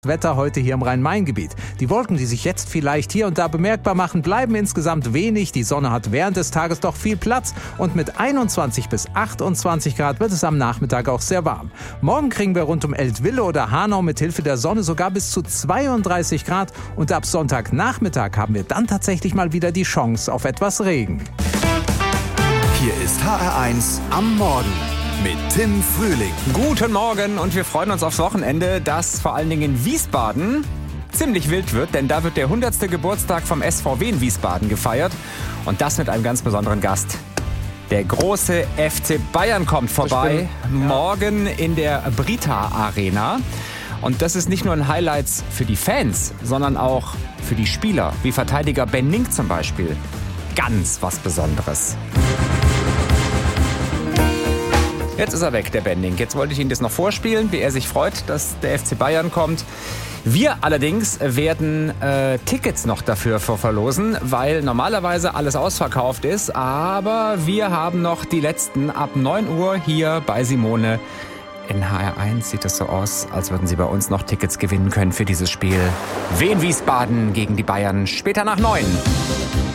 Wetter heute hier im Rhein-Main-Gebiet. Die Wolken, die sich jetzt vielleicht hier und da bemerkbar machen, bleiben insgesamt wenig. Die Sonne hat während des Tages doch viel Platz und mit 21 bis 28 Grad wird es am Nachmittag auch sehr warm. Morgen kriegen wir rund um Eltville oder Hanau mit Hilfe der Sonne sogar bis zu 32 Grad und ab Sonntagnachmittag haben wir dann tatsächlich mal wieder die Chance auf etwas Regen. Hier ist HR1 am Morgen mit Tim Frühling. Guten Morgen und wir freuen uns aufs Wochenende, das vor allen Dingen in Wiesbaden ziemlich wild wird, denn da wird der 100. Geburtstag vom SVW in Wiesbaden gefeiert und das mit einem ganz besonderen Gast. Der große FC Bayern kommt vorbei, morgen in der Brita Arena. Und das ist nicht nur ein Highlight für die Fans, sondern auch für die Spieler, wie Verteidiger Ben Nink zum Beispiel. Ganz was Besonderes. Jetzt ist er weg, der Ben Nink. Jetzt wollte ich Ihnen das noch vorspielen, wie er sich freut, dass der FC Bayern kommt. Wir allerdings werden Tickets noch dafür verlosen, weil normalerweise alles ausverkauft ist. Aber wir haben noch die letzten ab 9 Uhr hier bei Simone. In HR1 sieht es so aus, als würden Sie bei uns noch Tickets gewinnen können für dieses Spiel. Wien Wiesbaden gegen die Bayern später nach 9.